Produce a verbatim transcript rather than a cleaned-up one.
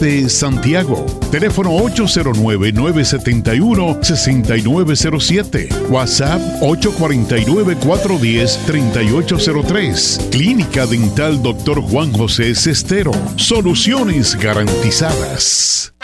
de Santiago. Teléfono ocho cero nueve, nueve siete uno, seis nueve cero siete. WhatsApp ocho cuatro nueve, cuatro uno cero, tres ocho cero tres. Clínica Dental Doctor Juan José Cestero. Soluciones garantizadas.